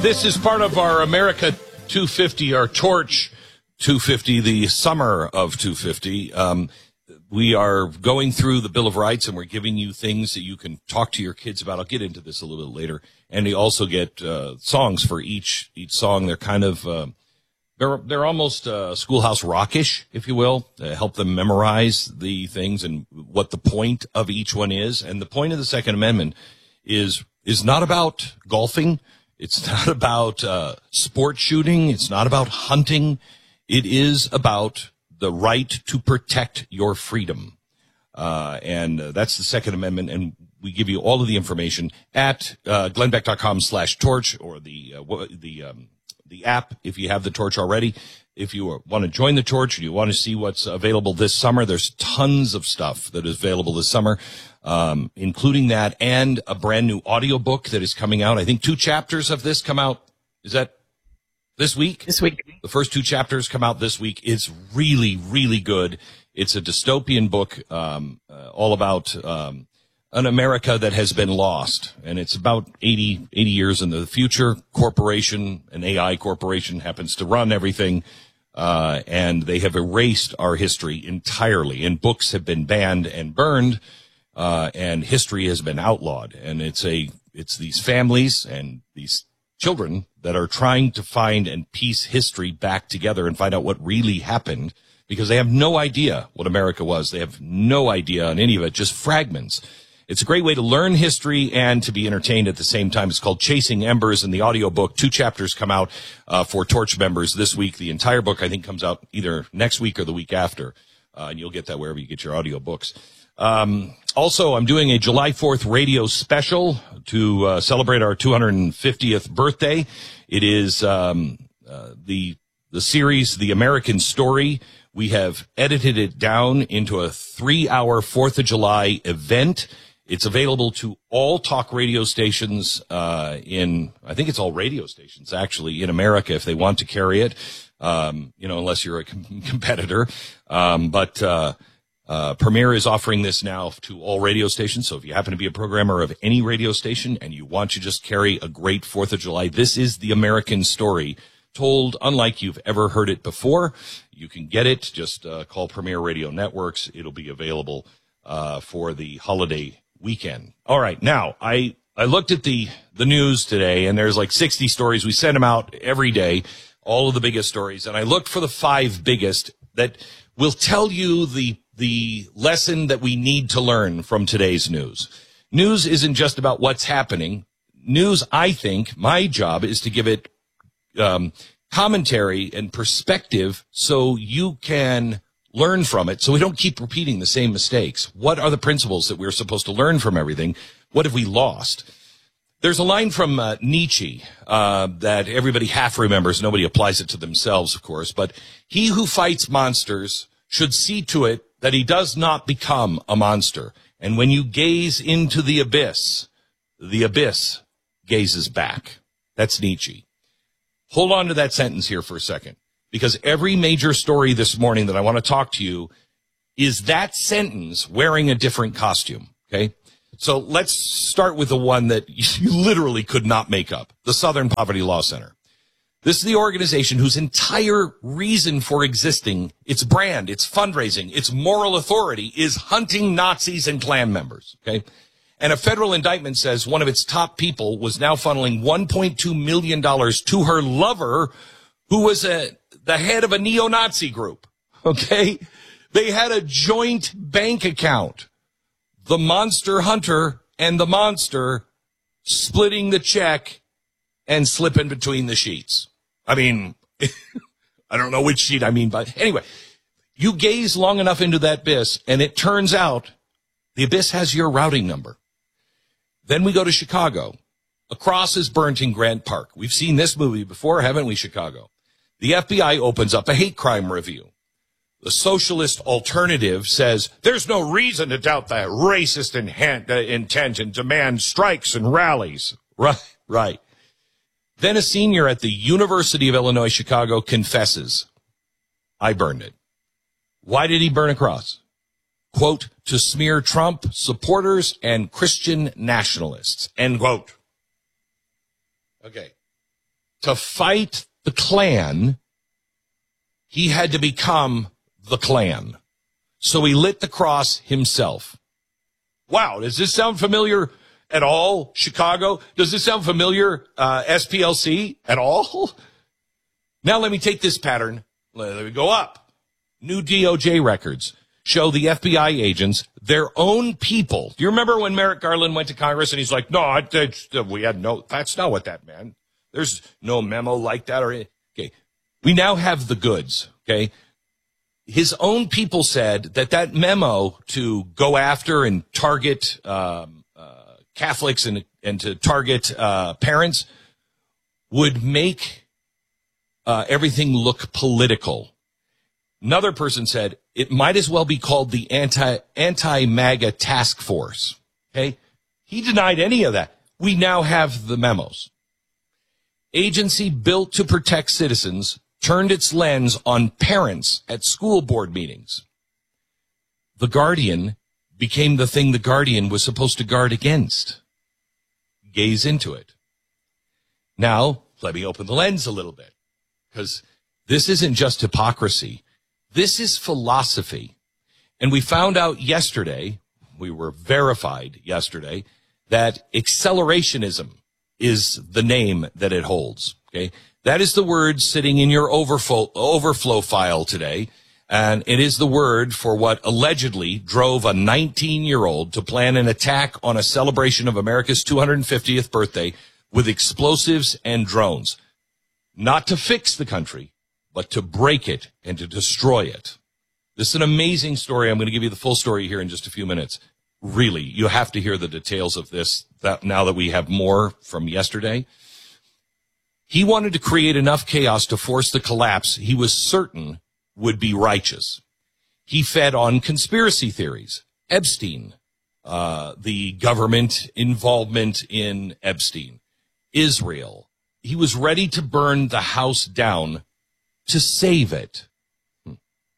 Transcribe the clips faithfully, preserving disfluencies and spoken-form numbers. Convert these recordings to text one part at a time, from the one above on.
This is part of our America two fifty, our Torch two fifty, the summer of two fifty. Um, we are going through the Bill of Rights, and we're giving you things that you can talk to your kids about. I'll get into this a little bit later. And you also get uh, songs for each each song. They're kind of uh, they're they're almost uh, Schoolhouse Rockish, if you will, to help them memorize the things and what the point of each one is. And the point of the Second Amendment is is not about golfing. It's not about uh, sport shooting. It's not about hunting. It is about the right to protect your freedom. Uh, and uh, that's the Second Amendment. And we give you all of the information at uh, glennbeck.com slash torch or the, uh, the, um, the app if you have the Torch already. If you want to join the Torch and you want to see what's available this summer, there's tons of stuff that is available this summer. Um, including that and a brand new audiobook that is coming out. I think two chapters of this come out. Is that this week? This week. The first two chapters come out this week. It's really, really good. It's a dystopian book, um, uh, all about, um, an America that has been lost. And it's about eighty, eighty years in the future. Corporation, an A I corporation happens to run everything. Uh, and they have erased our history entirely, and books have been banned and burned. Uh, and history has been outlawed, and it's a, it's these families and these children that are trying to find and piece history back together and find out what really happened, because they have no idea what America was. They have no idea on any of it, just fragments. It's a great way to learn history and to be entertained at the same time. It's called Chasing Embers, and the audiobook, two chapters come out, uh, for Torch members this week. The entire book, I think, comes out either next week or the week after, uh, and you'll get that wherever you get your audiobooks. Um, also, I'm doing a July fourth radio special to uh, celebrate our two hundred fiftieth birthday. It is um, uh, the the series, The American Story. We have edited it down into a three-hour fourth of July event. It's available to all talk radio stations uh, in, I think it's all radio stations, actually, in America, if they want to carry it, um, you know, unless you're a com- competitor. Um, but uh Uh, Premier is offering this now to all radio stations. So if you happen to be a programmer of any radio station and you want to just carry a great fourth of July, this is the American story told unlike you've ever heard it before. You can get it. Just uh, call Premier Radio Networks. It'll be available uh, for the holiday weekend. All right. Now, I, I looked at the, the news today, and there's like sixty stories. We send them out every day, all of the biggest stories. And I looked for the five biggest that will tell you the the lesson that we need to learn from today's news. News isn't just about what's happening. News, I think, my job is to give it um, commentary and perspective so you can learn from it, so we don't keep repeating the same mistakes. What are the principles that we're supposed to learn from everything? What have we lost? There's a line from uh, Nietzsche uh, that everybody half remembers. Nobody applies it to themselves, of course. But he who fights monsters should see to it that he does not become a monster. And when you gaze into the abyss, the abyss gazes back. That's Nietzsche. Hold on to that sentence here for a second, because every major story this morning that I want to talk to you is that sentence wearing a different costume, okay? So let's start with the one that you literally could not make up, the Southern Poverty Law Center. This is the organization whose entire reason for existing, its brand, its fundraising, its moral authority is hunting Nazis and Klan members, okay? And a federal indictment says one of its top people was now funneling one point two million dollars to her lover, who was a, the head of a neo-Nazi group, okay? They had a joint bank account. The monster hunter and the monster splitting the check and slipping between the sheets. I mean, I don't know which sheet I mean, but anyway, you gaze long enough into that abyss, and it turns out the abyss has your routing number. Then we go to Chicago. A cross is burnt in Grant Park. We've seen this movie before, haven't we, Chicago? The F B I opens up a hate crime review. The socialist alternative says there's no reason to doubt that racist intent, uh, intent and demand strikes and rallies. Right, right. Then a senior at the University of Illinois, Chicago confesses, I burned it. Why did he burn a cross? Quote, to smear Trump supporters and Christian nationalists, end quote. Okay. to fight the Klan, he had to become the Klan. So he lit the cross himself. Wow, does this sound familiar at all, Chicago? Does this sound familiar, uh, S P L C, at all? Now let me take this pattern. Let me go up. New D O J records show the F B I agents, their own people. Do you remember when Merrick Garland went to Congress and he's like, no, I, I, we had no, that's not what that meant. There's no memo like that. Or okay, we now have the goods, okay? His own people said that that memo to go after and target um, uh, Catholics and, and to target uh, parents would make uh, everything look political. Another person said it might as well be called the anti, anti-MAGA task force. Okay. He denied any of that. We now have the memos. Agency built to protect citizens turned its lens on parents at school board meetings. The Guardian became the thing the Guardian was supposed to guard against. Gaze into it. Now, let me open the lens a little bit, because this isn't just hypocrisy. This is philosophy. And we found out yesterday, we were verified yesterday, that accelerationism is the name that it holds. Okay. That is the word sitting in your overflow, overflow file today. And it is the word for what allegedly drove a nineteen-year-old to plan an attack on a celebration of America's two hundred fiftieth birthday with explosives and drones. Not to fix the country, but to break it and to destroy it. This is an amazing story. I'm going to give you the full story here in just a few minutes. Really, you have to hear the details of this that now that we have more from yesterday. He wanted to create enough chaos to force the collapse he was certain would be righteous. He fed on conspiracy theories. Epstein, uh, the government involvement in Epstein, Israel. He was ready to burn the house down to save it. Hmm.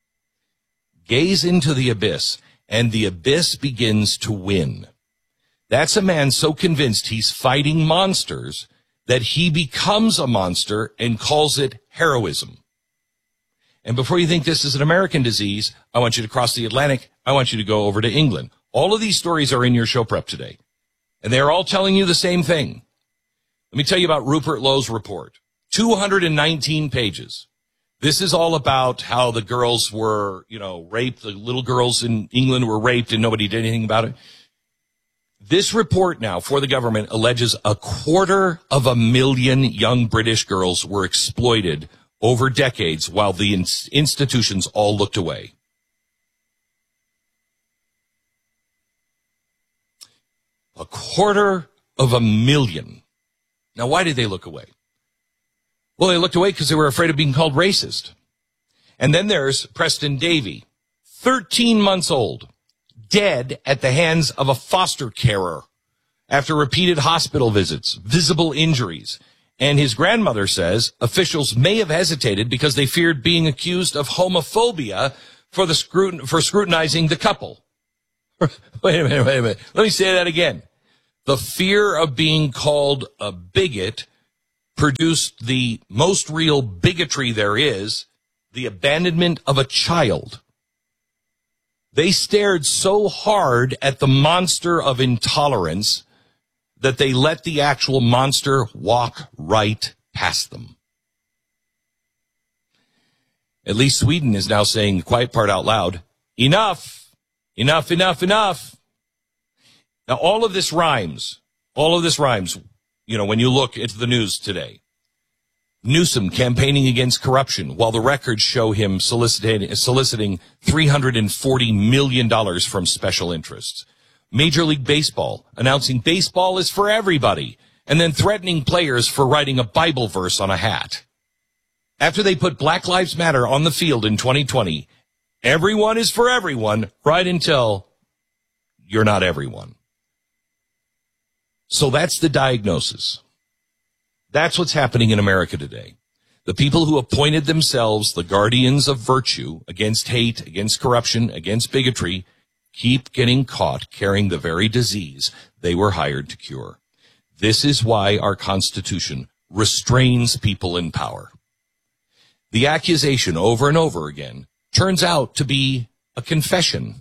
Gaze into the abyss, and the abyss begins to win. That's a man so convinced he's fighting monsters that he becomes a monster and calls it heroism. And before you think this is an American disease, I want you to cross the Atlantic. I want you to go over to England. All of these stories are in your show prep today, and they're all telling you the same thing. Let me tell you about Rupert Lowe's report. two hundred nineteen pages. This is all about how the girls were, you know, raped. The little girls in England were raped and nobody did anything about it. This report now for the government alleges a quarter of a million young British girls were exploited over decades while the in- institutions all looked away. A quarter of a million. Now, why did they look away? Well, they looked away because they were afraid of being called racist. And then there's Preston Davey, thirteen months old, dead at the hands of a foster carer after repeated hospital visits, visible injuries. And his grandmother says officials may have hesitated because they feared being accused of homophobia for the scrutin- for scrutinizing the couple. Wait a minute, wait a minute. Let me say that again. The fear of being called a bigot produced the most real bigotry there is, the abandonment of a child. They stared so hard at the monster of intolerance that they let the actual monster walk right past them. At least Sweden is now saying the quiet part out loud. Enough, enough, enough, enough. Now, all of this rhymes. All of this rhymes, you know, when you look into the news today. Newsom campaigning against corruption while the records show him soliciting, soliciting three hundred forty million dollars from special interests. Major League Baseball announcing baseball is for everybody and then threatening players for writing a Bible verse on a hat. After they put Black Lives Matter on the field in twenty twenty, everyone is for everyone right until you're not everyone. So that's the diagnosis. That's what's happening in America today. The people who appointed themselves the guardians of virtue against hate, against corruption, against bigotry, keep getting caught carrying the very disease they were hired to cure. This is why our Constitution restrains people in power. The accusation over and over again turns out to be a confession.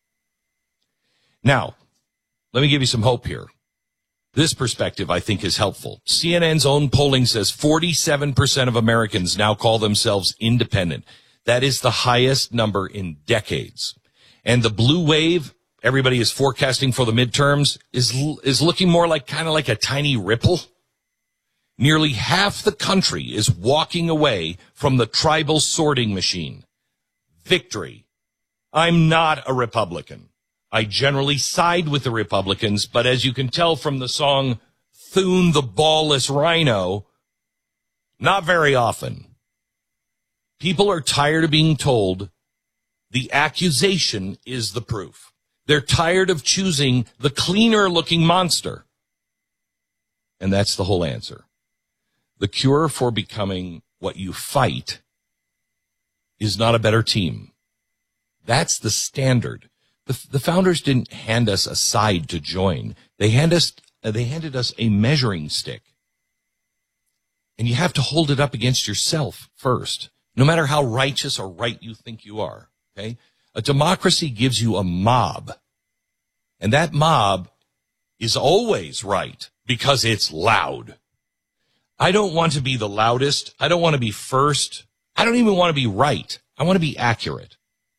Now, let me give you some hope here. This perspective, I think, is helpful. C N N's own polling says forty-seven percent of Americans now call themselves independent. That is the highest number in decades. And the blue wave everybody is forecasting for the midterms is is looking more like kind of like a tiny ripple. Nearly half the country is walking away from the tribal sorting machine. Victory. I'm not a Republican. I generally side with the Republicans, but as you can tell from the song Thune the Ballless Rhino, not very often. People are tired of being told the accusation is the proof. They're tired of choosing the cleaner-looking monster. And that's the whole answer. The cure for becoming what you fight is not a better team. That's the standard. The, the founders didn't hand us a side to join. They hand us, uh, they handed us a measuring stick. And you have to hold it up against yourself first, no matter how righteous or right you think you are. Okay? A democracy gives you a mob. And that mob is always right because it's loud. I don't want to be the loudest. I don't want to be first. I don't even want to be right. I want to be accurate.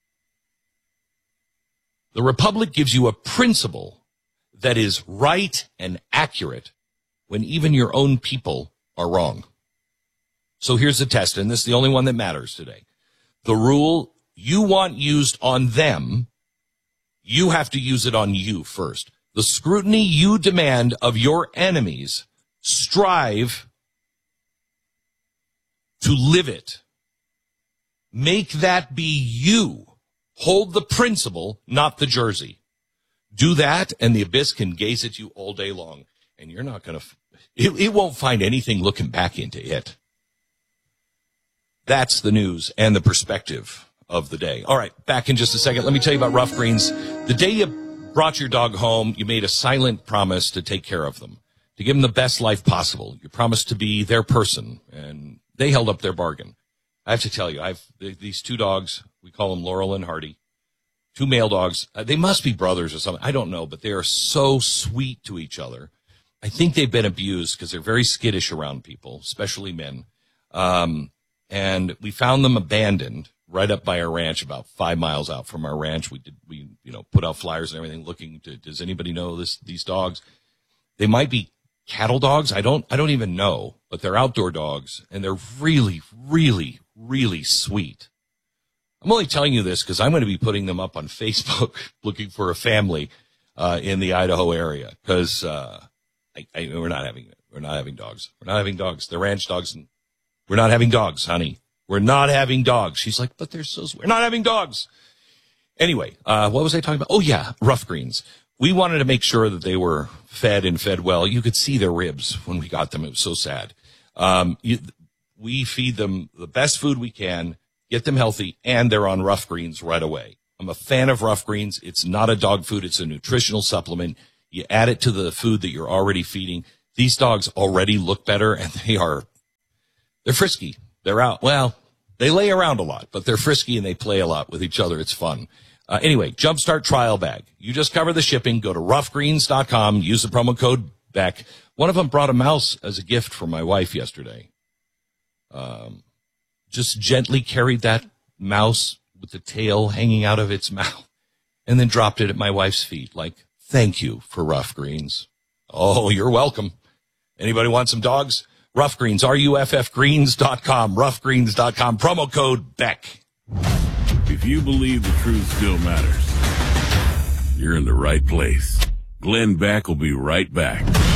The Republic gives you a principle that is right and accurate when even your own people are wrong. So here's the test, and this is the only one that matters today. The rule you want used on them, you have to use it on you first. The scrutiny you demand of your enemies, strive to live it. Make that be you. Hold the principle, not the jersey. Do that, and the abyss can gaze at you all day long. And you're not going to, it, it won't find anything looking back into it. That's the news and the perspective of the day. All right, back in just a second. Let me tell you about Rough Greens. The day you brought your dog home, you made a silent promise to take care of them, to give them the best life possible. You promised to be their person, and they held up their bargain. I have to tell you, I've these two dogs, we call them Laurel and Hardy, two male dogs. Uh, they must be brothers or something. I don't know, but they are so sweet to each other. I think they've been abused because they're very skittish around people, especially men. Um, and we found them abandoned right up by our ranch, about five miles out from our ranch. We did, we, you know, put out flyers and everything looking to, does anybody know this, these dogs? They might be cattle dogs. I don't, I don't even know, but they're outdoor dogs and they're really, really, really sweet. I'm only telling you this because I'm going to be putting them up on Facebook looking for a family, uh, in the Idaho area. Cause, uh, I, I, we're not having, we're not having dogs. We're not having dogs. They're ranch dogs and we're not having dogs, honey. We're not having dogs. She's like, but they're so sweet. We're not having dogs. Anyway, uh, what was I talking about? Oh yeah, Rough Greens. We wanted to make sure that they were fed and fed well. You could see their ribs when we got them. It was so sad. Um, you, we feed them the best food we can, get them healthy, and they're on Rough Greens right away. I'm a fan of Rough Greens. It's not a dog food. It's a nutritional supplement. You add it to the food that you're already feeding. These dogs already look better, and they are, they're frisky. They're out. Well, they lay around a lot, but they're frisky and they play a lot with each other. It's fun. Uh, anyway, Jumpstart Trial Bag. You just cover the shipping. Go to rough greens dot com. Use the promo code Beck. One of them brought a mouse as a gift for my wife yesterday. Um, just gently carried that mouse with the tail hanging out of its mouth and then dropped it at my wife's feet. Like, thank you for Rough Greens. Oh, you're welcome. Anybody want some dogs? Rough Greens, R U F F greens dot com, rough greens dot com, promo code Beck. If you believe the truth still matters, you're in the right place. Glenn Beck will be right back.